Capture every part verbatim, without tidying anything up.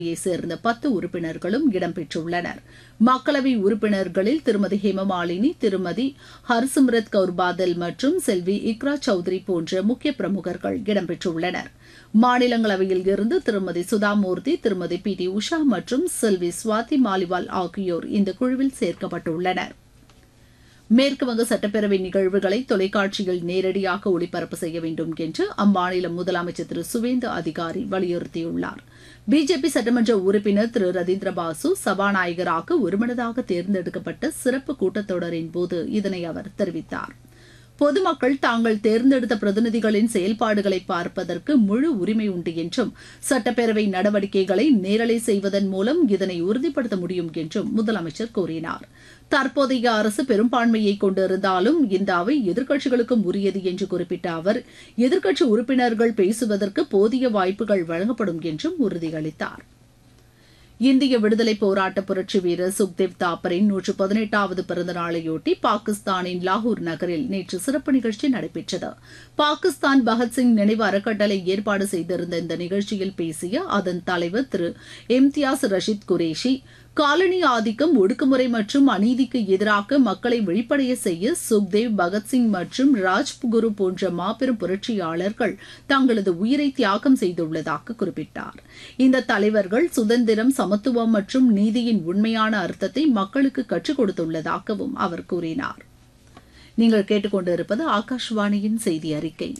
சேர்ந்த பத்து உறுப்பினர்களும் இடம்பெற்றுள்ளனர். மக்களவை உறுப்பினர்களில் திருமதி ஹேமமாலினி, திருமதி ஹர்சிம்ரத் கவுர் பாதல் மற்றும் செல்வி இக்ரா சௌத்ரி போன்ற முக்கிய பிரமுகர்கள் இடம்பெற்றுள்ளனர். மாநிலங்களவையில் இருந்து திருமதி சுதாமூர்த்தி, திருமதி பி டி உஷா மற்றும் செல்வி சுவாதி மாலிவால் ஆகியோர் இந்த குழுவில் சேர்க்கப்பட்டுள்ளனர். மேற்குவங்க சட்டப்பேரவை நிகழ்வுகளை தொலைக்காட்சியில் நேரடியாக ஒளிபரப்பு செய்ய வேண்டும் என்று அம்மாநில முதலமைச்சர் திரு சுவேந்து அதிகாரி வலியுறுத்தியுள்ளார். பிஜேபி சட்டமன்ற உறுப்பினர் திரு ரதீந்திர பாசு சபாநாயகராக ஒருமனதாக தேர்ந்தெடுக்கப்பட்ட சிறப்பு கூட்டத்தொடரின் போது இதனை அவர் தெரிவித்தார். பொதுமக்கள் தாங்கள் தேர்ந்தெடுத்த பிரதிநிதிகளின் செயல்பாடுகளை பார்ப்பதற்கு முழு உரிமை உண்டு என்றும் சட்டப்பேரவை நடவடிக்கைகளை நேரலை செய்வதன் மூலம் இதனை உறுதிப்படுத்த முடியும் என்றும் முதலமைச்சர் கூறினார். தற்போதைய அரசு பெரும்பான்மையை கொண்டிருந்தாலும் இந்த அவை எதிர்க்கட்சிகளுக்கும் உரியது என்று குறிப்பிட்ட அவர், எதிர்க்கட்சி உறுப்பினர்கள் பேசுவதற்கு போதிய வாய்ப்புகள் வழங்கப்படும் என்றும் உறுதியளித்தார். இந்திய விடுதலை போராட்ட புரட்சி வீரர் சுக்தேவ் தாப்பரின் நூற்று பதினெட்டாவது பிறந்த நாளையொட்டி பாகிஸ்தானின் லாகூர் நகரில் நேற்று சிறப்பு நிகழ்ச்சி நடைபெற்றது. பாகிஸ்தான் பகத்சிங் நினைவு அறக்கட்டளை ஏற்பாடு செய்திருந்த இந்த நிகழ்ச்சியில் பேசிய அதன் தலைவர் திரு இம்தியாஸ் ரஷீத் குரேஷி, காலனி ஆதிக்கம், ஒடுக்குமுறை மற்றும் அநீதிக்கு எதிராக மக்களை வெளிப்படைய செய்ய சுக்தேவ், பகத்சிங் மற்றும் ராஜ்குரு போன்ற மாபெரும் புரட்சியாளர்கள் தங்களது உயிரை தியாகம் செய்துள்ளதாக குறிப்பிட்டார். இந்த தலைவர்கள் சுதந்திரம், சமத்துவம் மற்றும் நீதியின் உண்மையான அர்த்தத்தை மக்களுக்கு கற்றுக் கொடுத்துள்ளதாகவும் அவர் கூறினார். நீங்கள் கேட்டுக்கொண்டிருப்பது ஆகாஷ்வாணியின் செய்தி அறிக்கை.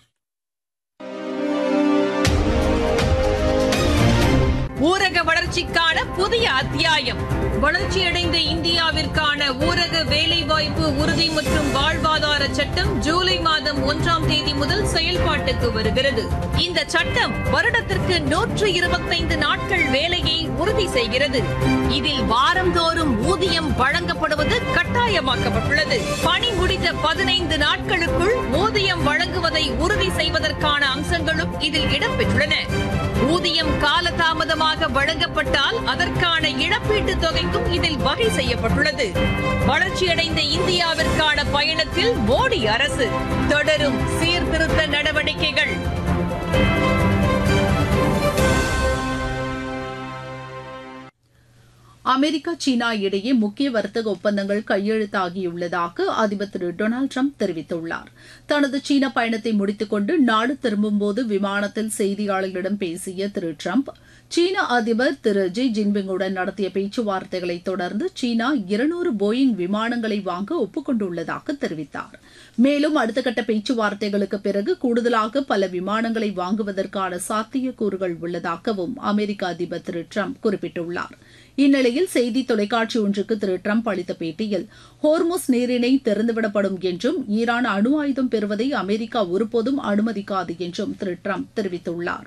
ஊரக வளர்ச்சிக்கான புதிய அத்தியாயம். வளர்ச்சியடைந்த இந்தியாவிற்கான ஊரக வேலைவாய்ப்பு உறுதி மற்றும் வாழ்வாதார சட்டம் ஜூலை மாதம் ஒன்றாம் தேதி முதல் செயல்பாட்டுக்கு வருகிறது. இந்த சட்டம் வருடத்திற்கு நூற்று இருபத்தைந்து நாட்கள் வேலையை உறுதி செய்கிறது. இதில் வாரந்தோறும் ஊதியம் வழங்கப்படுவது கட்டாயமாக்கப்பட்டுள்ளது. பணி முடிந்த பதினைந்து நாட்களுக்குள் ஊதியம் வழங்குவதை உறுதி செய்வதற்கான அம்சங்களும் இதில் இடம்பெற்றுள்ளன. ஊதியம் காலதாமதமாக வழங்கப்பட்டால் அதற்கான இழப்பீட்டுத் தொகைக்கும் இதில் வகை செய்யப்பட்டுள்ளது. வளர்ச்சியடைந்த இந்தியாவிற்கான பயணத்தில் மோடி அரசு தொடரும் சீர்திருத்த நடவடிக்கைகள். அமெரிக்கா, சீனா இடையே முக்கிய வர்த்தக ஒப்பந்தங்கள் கையெழுத்தாகியுள்ளதாக அதிபர் திரு டொனால்டு டிரம்ப் தெரிவித்துள்ளார். தனது சீன பயணத்தை முடித்துக் கொண்டு நாடு திரும்பும்போது விமானத்தில் செய்தியாளர்களிடம் பேசிய திரு டிரம்ப், சீன அதிபர் திரு ஜி ஜின்பிங்குடன் நடத்திய பேச்சுவார்த்தைகளை தொடர்ந்து சீனா இருநூறு போயிங் விமானங்களை வாங்க ஒப்புக்கொண்டுள்ளதாக தெரிவித்தார். மேலும் அடுத்த கட்ட பேச்சுவார்த்தைகளுக்கு பிறகு கூடுதலாக பல விமானங்களை வாங்குவதற்கான சாத்தியக்கூறுகள் உள்ளதாகவும் அமெரிக்க அதிபர் திரு டிரம்ப் குறிப்பிட்டுள்ளார். இந்நிலையில் செய்தி தொலைக்காட்சி ஒன்றுக்கு திரு டிரம்ப் அளித்த பேட்டியில், ஹோர்முஸ் நீரிணை திறந்துவிடப்படும் என்றும் ஈரான் அணு ஆயுதம் பெறுவதை அமெரிக்கா ஒருபோதும் அனுமதிக்காது என்றும் திரு டிரம்ப் தெரிவித்துள்ளார்.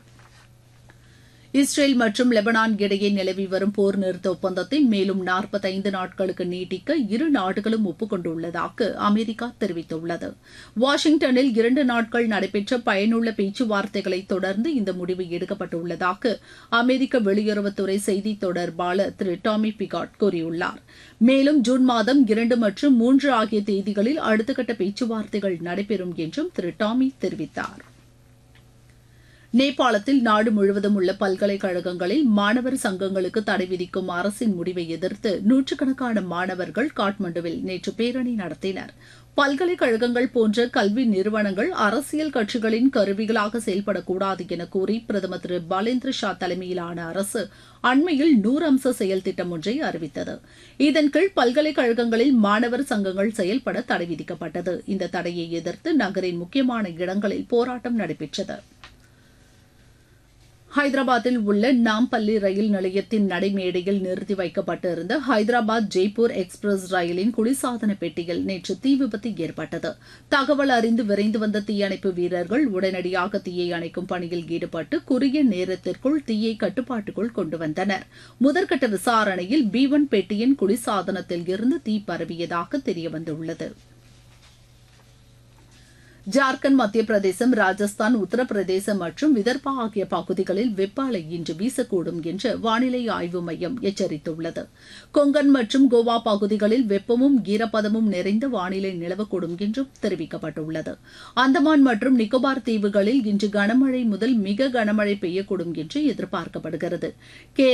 இஸ்ரேல் மற்றும் லெபனான் இடையே நிலவி வரும் போர் நிறுத்த ஒப்பந்தத்தை மேலும் நாற்பத்தைந்து நாட்களுக்கு நீட்டிக்க இரு நாடுகளும் ஒப்புக்கொண்டுள்ளதாக அமெரிக்கா தெரிவித்துள்ளது. வாஷிங்டனில் இரண்டு நாட்கள் நடைபெற்ற பயனுள்ள பேச்சுவார்த்தைகளை தொடர்ந்து இந்த முடிவு எடுக்கப்பட்டுள்ளதாக அமெரிக்க வெளியுறவுத்துறை செய்தி தொடர்பாளர் திரு டாமி பிகாட் கூறியுள்ளார். மேலும் ஜூன் மாதம் இரண்டு மற்றும் மூன்று ஆகிய தேதிகளில் அடுத்த கட்ட பேச்சுவார்த்தைகள் நடைபெறும் என்றும் திரு டாமி தெரிவித்தார். நேபாளத்தில் நாடு முழுவதும் உள்ள பல்கலைக்கழகங்களில் மாணவர் சங்கங்களுக்கு தடை விதிக்கும் அரசின் முடிவை எதிர்த்து நூற்றுக்கணக்கான மாணவர்கள் காட்மாண்டுவில் நேற்று பேரணி நடத்தினர். பல்கலைக்கழகங்கள் போன்ற கல்வி நிறுவனங்கள் அரசியல் கட்சிகளின் கருவிகளாக செயல்படக்கூடாது என கூறி பிரதமர் திரு பாலேந்திர ஷா தலைமையிலான அரசு அண்மையில் நூறு அம்ச செயல் திட்டம் ஒன்றை அறிவித்தது. இதன் கீழ் பல்கலைக்கழகங்களில் மாணவர் சங்கங்கள் செயல்பட தடை விதிக்கப்பட்டது. இந்த தடையை எதிர்த்து நகரின் முக்கியமான இடங்களில் போராட்டம் நடைபெற்றது. ஹைதராபாத்தில் உள்ள நாம்பள்ளி ரயில் நிலையத்தின் நடைமேடையில் நிறுத்தி வைக்கப்பட்டிருந்த ஹைதராபாத் ஜெய்ப்பூர் எக்ஸ்பிரஸ் ரயிலின் குளிர்சாதன பெட்டியில் நேற்று தீ விபத்து ஏற்பட்டது. தகவல் அறிந்து விரைந்து வந்த தீயணைப்பு வீரர்கள் உடனடியாக தீயை அணைக்கும் பணியில் ஈடுபட்டு குறுகிய நேரத்திற்குள் தீயை கட்டுப்பாட்டுக்குள் கொண்டு வந்தனர். முதற்கட்ட விசாரணையில் பி ஒன் பெட்டியின் குளிர்சாதனத்தில் இருந்து தீ பரவியதாக தெரியவந்துள்ளது. ஜார்க்கண்ட், மத்திய பிரதேசம், ராஜஸ்தான், உத்தரப்பிரதேசம் மற்றும் விதர்பா ஆகிய பகுதிகளில் வெப்ப அலை இன்று வீசக்கூடும் என்று வானிலை ஆய்வு மையம் எச்சரித்துள்ளது. கொங்கன் மற்றும் கோவா பகுதிகளில் வெப்பமும் ஈரப்பதமும் நிறைந்த வானிலை நிலவக்கூடும் என்றும் தெரிவிக்கப்பட்டுள்ளது. அந்தமான் மற்றும் நிக்கோபார் தீவுகளில் இன்று கனமழை முதல் மிக கனமழை பெய்யக்கூடும் என்று எதிர்பார்க்கப்படுகிறது.